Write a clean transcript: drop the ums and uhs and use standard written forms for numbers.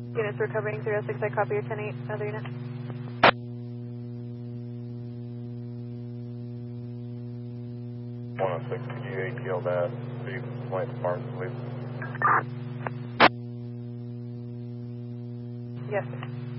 Units recovering 06, I copy your 10-8, another unit. ATL bad. Steve, Lance Martin, please. Yes, sir.